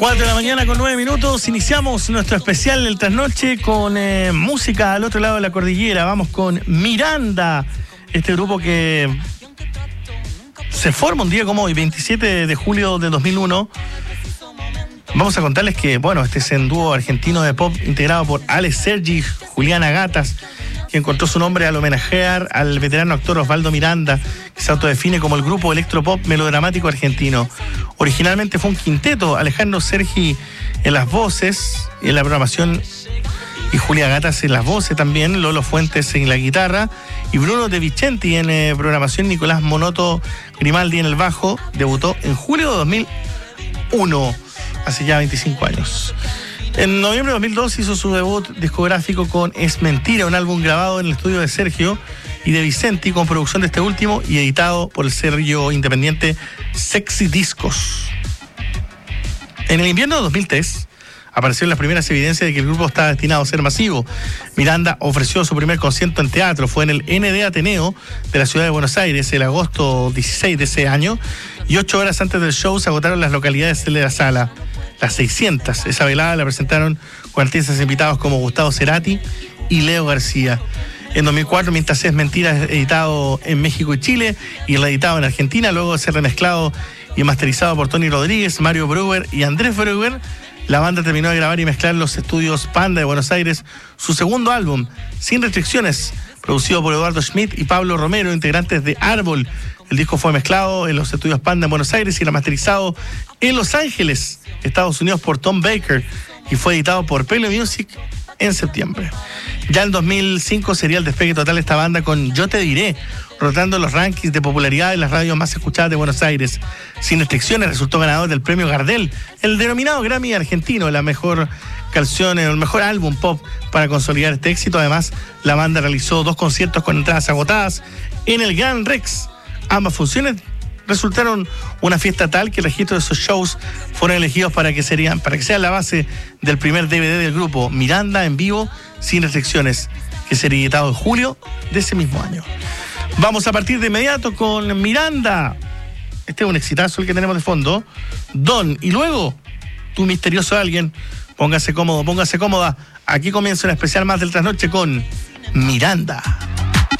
4 de la mañana con 9 minutos. Iniciamos nuestro especial del trasnoche con música al otro lado de la cordillera. Vamos con Miranda, este grupo que se forma un día como hoy, 27 de julio de 2001. Vamos a contarles que, bueno, este es un dúo argentino de pop integrado por Alex Sergi, Juliana Gatas, que encontró su nombre al homenajear al veterano actor Osvaldo Miranda, que se autodefine como el grupo electropop melodramático argentino. Originalmente fue un quinteto, Alejandro Sergi en las voces y en la programación, y Julia Gatas en las voces también, Lolo Fuentes en la guitarra, y Bruno De Vicenti en programación, Nicolás Monoto Grimaldi en el bajo. Debutó en julio de 2001, hace ya 25 años. En noviembre de 2002 hizo su debut discográfico con Es Mentira, un álbum grabado en el estudio de Sergio y De Vicenti, con producción de este último y editado por el sello independiente Sexy Discos. En el invierno de 2003 aparecieron las primeras evidencias de que el grupo estaba destinado a ser masivo. Miranda ofreció su primer concierto en teatro, fue en el ND Ateneo de la ciudad de Buenos Aires el agosto 16 de ese año, y 8 horas antes del show se agotaron las localidades de la sala. Las 600. Esa velada la presentaron con artistas invitados como Gustavo Cerati y Leo García. En 2004, mientras Es Mentira, editado en México y Chile y reeditado en Argentina, luego de ser remezclado y masterizado por Tony Rodríguez, Mario Brewer y Andrés Brewer, la banda terminó de grabar y mezclar en los estudios Panda de Buenos Aires su segundo álbum, Sin Restricciones, producido por Eduardo Schmidt y Pablo Romero, integrantes de Árbol. El disco fue mezclado en los estudios Panda en Buenos Aires y remasterizado en Los Ángeles, Estados Unidos, por Tom Baker, y fue editado por Pele Music en septiembre. Ya en 2005 sería el despegue total de esta banda con Yo Te Diré, rotando los rankings de popularidad de las radios más escuchadas de Buenos Aires. Sin Restricciones resultó ganador del premio Gardel, el denominado Grammy argentino, la mejor canción, el mejor álbum pop para consolidar este éxito. Además, la banda realizó 2 conciertos con entradas agotadas en el Gran Rex. Ambas funciones resultaron una fiesta tal que el registro de esos shows fueron elegidos para que sean la base del primer DVD del grupo, Miranda en vivo, Sin Restricciones, que sería editado en julio de ese mismo año. Vamos a partir de inmediato con Miranda. Este es un exitazo el que tenemos de fondo. Don, y luego Tu Misterioso Alguien. Póngase cómodo, póngase cómoda. Aquí comienza una especial más del trasnoche con Miranda.